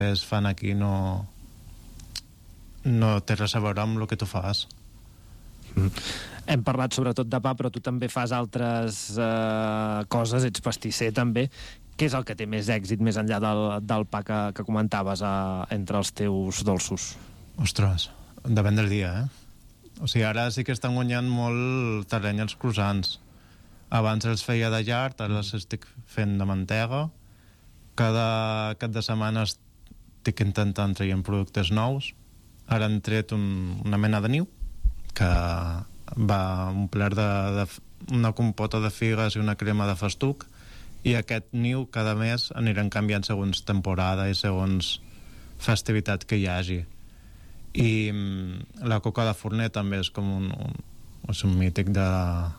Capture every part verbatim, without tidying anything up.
es fan aquí no no té res a veure amb el que tu fas. Mm. Hem parlat sobretot de pa, però tu també fas altres eh, coses, ets pastisser també. Què és el que té més èxit més enllà del, del pa que, que comentaves eh, entre els teus dolços? Ostres, depèn del dia, eh? O sigui, ara sí que estan guanyant molt terreny els croissants. Abans els feia de llard, ara els estic fent de mantega. Cada cap de setmana estic intentant traient productes nous. Ara han tret un, una mena de niu que va omplert de, de una compota de figues i una crema de festuc, i aquest niu cada mes aniran canviant segons temporada i segons festivitat que hi hagi. I mm, la coca de forner també és com un, un, és un mític de,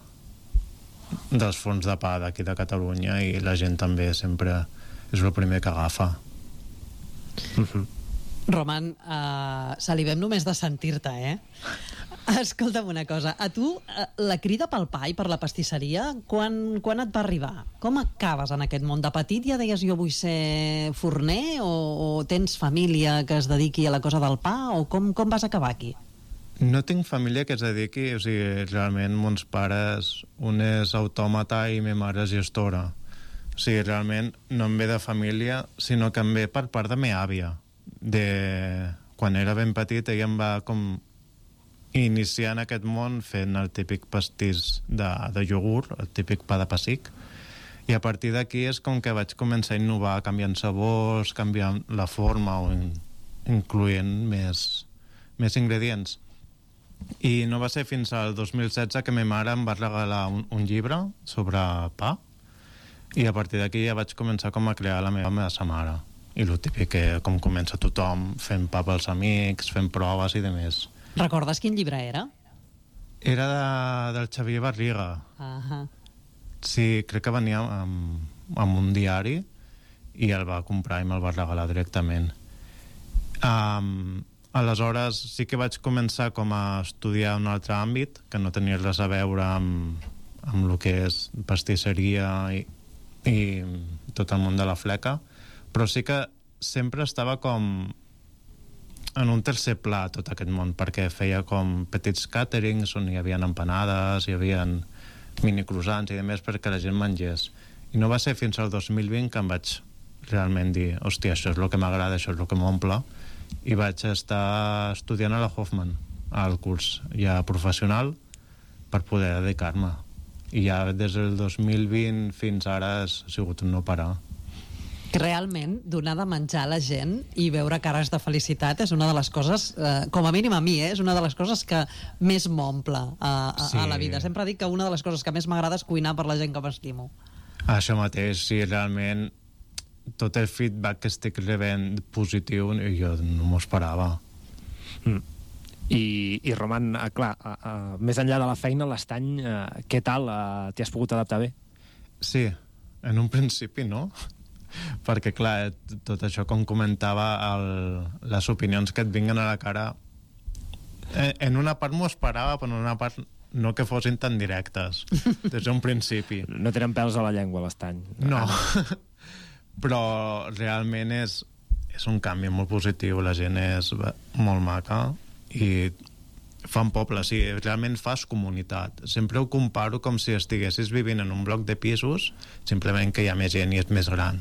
dels forns de pa d'aquí de Catalunya, i la gent també sempre és el primer que agafa. Uh-huh. Roman, uh, salivem només de sentir-te, eh? Escolta'm una cosa, a tu uh, la crida pel pa i per la pastisseria, quan, quan et va arribar? Com acabes en aquest món? De petit ja deies jo vull ser forner, o, o tens família que es dediqui a la cosa del pa, o com, com vas acabar aquí? No tinc família que es dediqui, o sigui, realment mons pares, un és autòmata i ma mare és gestora. O sigui, realment no em ve de família, sinó que em ve per part de meva àvia. De quan era ben petit, ella em va com iniciar en aquest món fent el típic pastís de, de iogurt, el típic pa de pessic, i a partir d'aquí és com que vaig començar a innovar, canviant sabors, canviant la forma o in, incloent més, més ingredients. I no va ser fins al dos mil setze que ma mare em va regalar un, un llibre sobre pa, i a partir d'aquí ja vaig començar com a crear la meva massa mare. I el típic que com comença tothom, fent pa pels amics, fent proves i demés. Recordes quin llibre era? Era de, del Xavier Barriga. Uh-huh. Sí, crec que venia amb, amb un diari i el va comprar i me'l va regalar directament. Um, aleshores sí que vaig començar com a estudiar un altre àmbit que no tenia res a veure amb, amb el que és pastisseria i, i tot el món de la fleca, però sí que sempre estava com en un tercer pla tot aquest món, perquè feia com petits càterings on hi havia empanades, hi havia mini croissants i demés perquè la gent mengés. I no va ser fins al dos mil vint que em vaig realment dir, hòstia, això és el que m'agrada, això és el que m'omple, i vaig estar estudiant a la Hoffman, al curs ja professional, per poder dedicar-me. I ja des del dos mil vint fins ara ha sigut un no parar. Realment, donar de menjar a la gent i veure cares de felicitat és una de les coses, eh, com a mínim a mi, eh, és una de les coses que més m'omple a, a, sí. a la vida. Sempre dic que una de les coses que més m'agrada és cuinar per la gent que m'estimo. Això mateix, sí, realment tot el feedback que estic rebent positiu jo no m'ho esperava. Mm. I, i Roman, eh, clar, eh, eh, més enllà de la feina, l'estany, eh, què tal? Eh, T'hi has pogut adaptar bé? Sí, en un principi no, perquè clar, tot això com comentava el, les opinions que et vinguen a la cara en una part m'ho esperava, però en una part no que fossin tan directes des d'un principi. No tenen pèls a la llengua l'estany. No, però realment és, és un canvi molt positiu, la gent és molt maca i fan poble, sí, realment fas comunitat. Sempre ho comparo com si estiguessis vivint en un bloc de pisos, simplement que hi ha més gent i és més gran.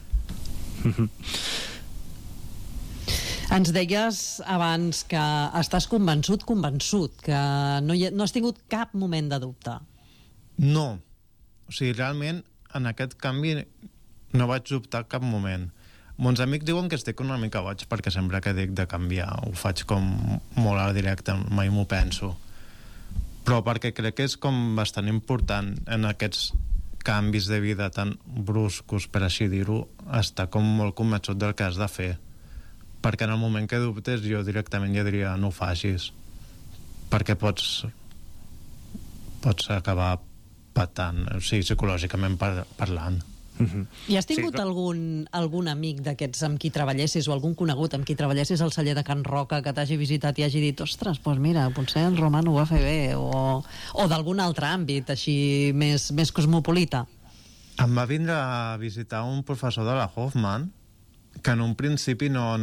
Ens deies abans que estàs convençut, convençut, que no, hi ha, no has tingut cap moment de dubte. No, o sigui, realment en aquest canvi no vaig dubtar cap moment. Mons amics diuen que estic una mica boig perquè sempre que dic de canviar ho faig com molt a la directa, mai m'ho penso, però perquè crec que és com bastant important en aquests canvis de vida tan bruscos, per així dir-ho, estar com molt convençut del que has de fer, perquè en el moment que dubtes jo directament ja diria no ho facis, perquè pots pots acabar patant, o sigui, psicològicament par parlant. Uh-huh. I has tingut sí, però... algun, algun amic d'aquests amb qui treballessis o algun conegut amb qui treballessis al celler de Can Roca que t'hagi visitat i hagi dit ostres, doncs mira, potser el Roman ho va fer bé, o, o d'algun altre àmbit així més, més cosmopolita? Em va vindre a visitar un professor de la Hoffman que en un principi no,